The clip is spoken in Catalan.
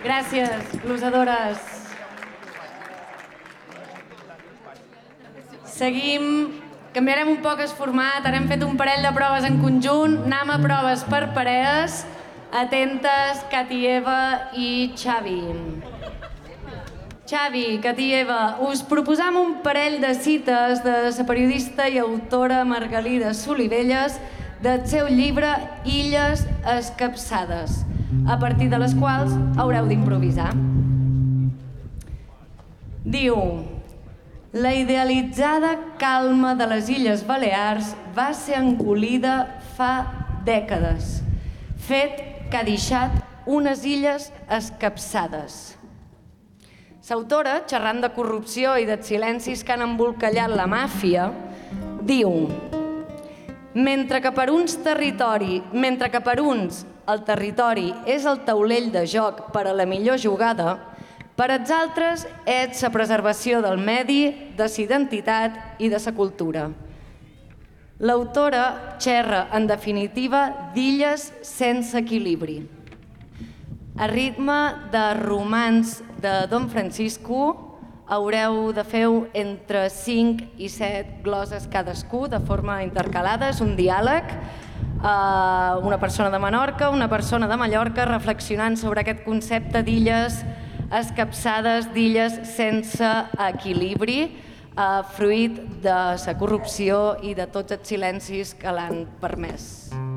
Gràcies, glosadores. Seguim, canviarem un poc el format, ara hem fet un parell de proves en conjunt, anem a proves per parelles. Atentes, Cati i Eva i Xavi. Xavi, Cati i Eva, us proposam un parell de cites de la periodista i autora Margalida Solivelles del seu llibre Illes escapçades, a partir de les quals haureu d'improvisar. Diu: la idealitzada calma de les Illes Balears va ser engolida fa dècades, fet que ha deixat unes illes escapçades. L'autora, xerrant de corrupció i dels silencis que han embolcallat la màfia, diu: mentre que per uns el territori és el taulell de joc per a la millor jugada, per als altres és la preservació del medi, de la identitat i de la cultura. L'autora xerra, en definitiva, d'illes sense equilibri. A ritme de romans de Don Francisco, haureu de fer entre 5 i 7 gloses cadascú, de forma intercalada, és un diàleg. Una persona de Menorca, una persona de Mallorca, reflexionant sobre aquest concepte d'illes escapçades, d'illes sense equilibri, fruit de la corrupció i de tots els silencis que l'han permès.